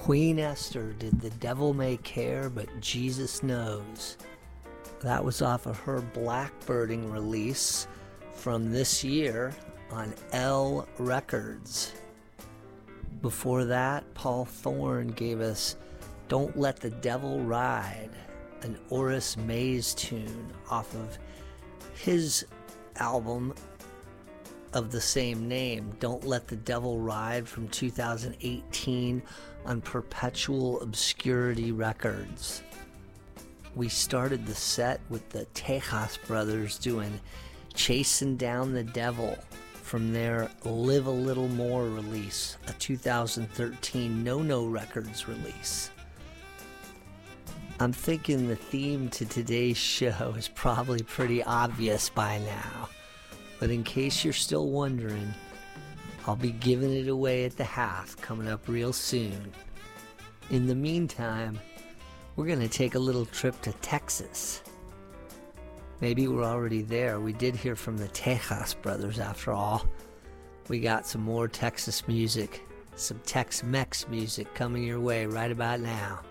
Queen Esther, Did the Devil May Care, But Jesus Knows. That was off of her Blackbirding release from this year on L Records. Before that, Paul Thorne gave us Don't Let the Devil Ride, an Oris Mays tune off of his album of the same name, Don't Let the Devil Ride, from 2018 on Perpetual Obscurity Records. We started the set with the Tejas Brothers doing Chasing Down the Devil from their Live a Little More release, a 2013 No Records release. I'm thinking the theme to today's show is probably pretty obvious by now, but in case you're still wondering, I'll be giving it away at the half coming up real soon. In the meantime, we're going to take a little trip to Texas. Maybe we're already there. We did hear from the Tejas Brothers after all. We got some more Texas music, some Tex-Mex music coming your way right about now.